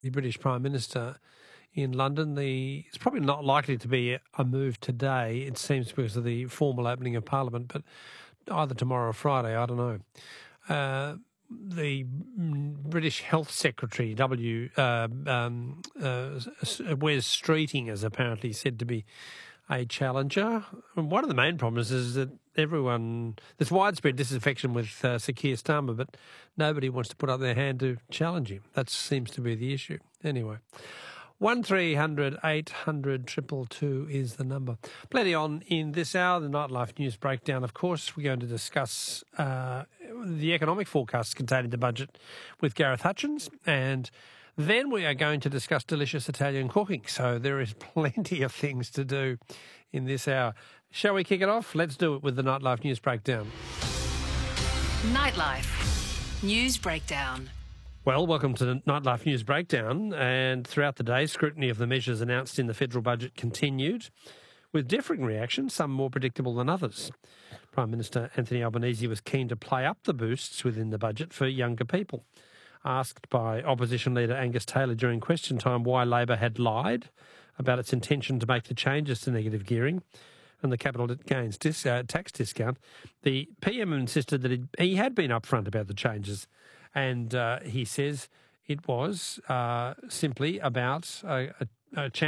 the British Prime Minister in London. It's probably not likely to be a move today, it seems, because of the formal opening of Parliament, but either tomorrow or Friday, I don't know. The British Health Secretary, Wes Streeting, is apparently said to be a challenger. And one of the main problems is that there's widespread disaffection with Sir Keir Starmer, but nobody wants to put up their hand to challenge him. That seems to be the issue. Anyway, 1300 800 222 is the number. Plenty on in this hour. The Nightlife News Breakdown, of course. We're going to discuss the economic forecasts contained in the budget with Gareth Hutchins, and then we are going to discuss delicious Italian cooking. So there is plenty of things to do in this hour. Shall we kick it off? Let's do it with the Nightlife News Breakdown. Nightlife News Breakdown. Well, welcome to the Nightlife News Breakdown. And throughout the day, scrutiny of the measures announced in the federal budget continued, with differing reactions, some more predictable than others. Prime Minister Anthony Albanese was keen to play up the boosts within the budget for younger people. Asked by opposition leader Angus Taylor during question time why Labor had lied about its intention to make the changes to negative gearing and the capital gains tax discount, the PM insisted that he had been upfront about the changes, and he says it was simply about a chance